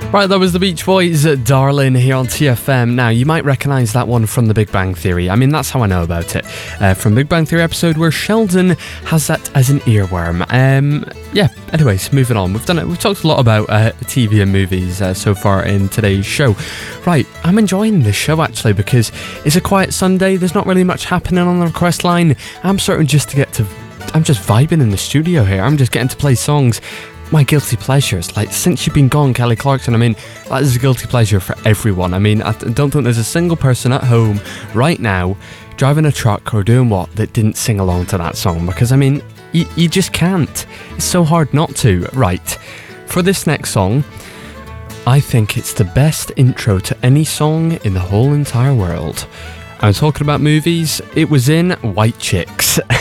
Right, that was the Beach Boys, Darling, here on TFM. Now, you might recognise that one from The Big Bang Theory. I mean, that's how I know about it. From Big Bang Theory episode where Sheldon has that as an earworm. Yeah, anyways, moving on. We've talked a lot about TV and movies so far in today's show. Right, I'm enjoying this show actually because it's a quiet Sunday. There's not really much happening on the request line. I'm just vibing in the studio here. I'm just getting to play songs. My guilty pleasures, like since you've been gone, Kelly Clarkson, I mean, that is a guilty pleasure for everyone. I mean, I don't think there's a single person at home right now driving a truck or doing what that didn't sing along to that song, because I mean, you just can't. It's so hard not to. Right, for this next song, I think it's the best intro to any song in the whole entire world. I'm talking about movies. It was in White Chicks.